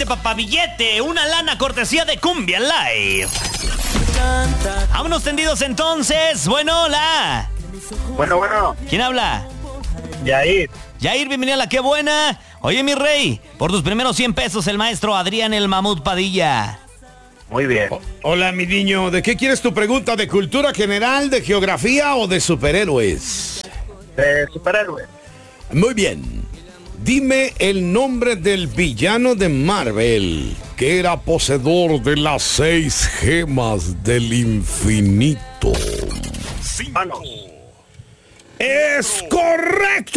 billete, papá, billete. Una lana cortesía de Cumbia Live. Vámonos tendidos entonces. Bueno, hola. Bueno. ¿Quién habla? Yair. Yair, bienvenido a La Qué Buena. Oye, mi rey, por tus primeros 100 pesos, el maestro Adrián el Mamut Padilla. Muy bien. Hola, mi niño. ¿De qué quieres tu pregunta? ¿De cultura general, de geografía o de superhéroes? Superhéroe. Muy bien. Dime el nombre del villano de Marvel que era poseedor de las 6 gemas del infinito. Thanos. ¡Es correcto!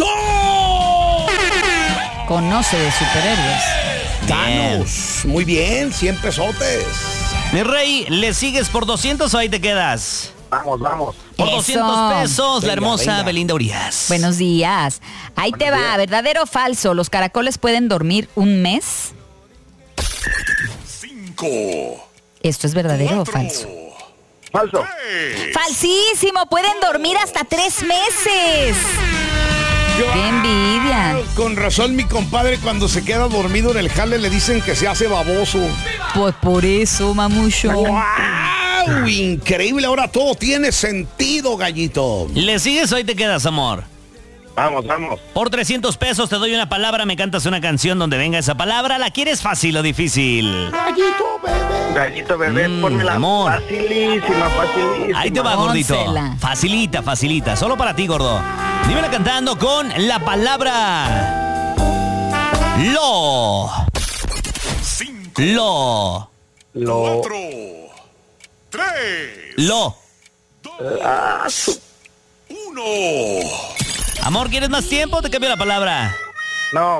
Conoce de superhéroes. Thanos. Muy bien, 100 pesotes. Mi rey, ¿le sigues por 200 o ahí te quedas? Vamos. Por Eso. 200 pesos, la Venga, hermosa venga. Belinda Urias. Buenos días. Ahí te va, ¿verdadero o falso? ¿Los caracoles pueden dormir un mes? 5. ¿Esto es verdadero o falso? Falso. ¡Falsísimo! ¡Pueden dormir hasta 3 meses! ¡Qué envidia! Con razón, mi compadre, cuando se queda dormido en el jale, le dicen que se hace baboso. Pues por eso, mamucho. ¡Wow! Increíble, ahora todo tiene sentido, gallito. ¿Le sigues o ahí te quedas, amor? Vamos. Por 300 pesos te doy una palabra, me cantas una canción donde venga esa palabra. ¿La quieres fácil o difícil? Gallito bebé, ponmela amor. facilísima. Ahí te va, gordito. Pónsela. Facilita. Solo para ti, gordo. Dímela cantando con la palabra lo. 5. Lo. 4. 3. Lo. 1. Amor, ¿quieres más tiempo o te cambio la palabra? No,